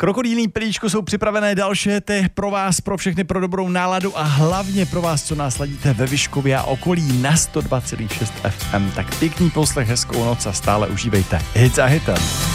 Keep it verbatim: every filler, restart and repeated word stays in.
Krokodýlní pelíčko jsou připravené další hity pro vás, pro všechny, pro dobrou náladu a hlavně pro vás, co nás ladíte ve Vyškově a okolí na sto dva celá šest ef em. Tak pěkný poslech, hezkou noc a stále užívejte hit za hitem.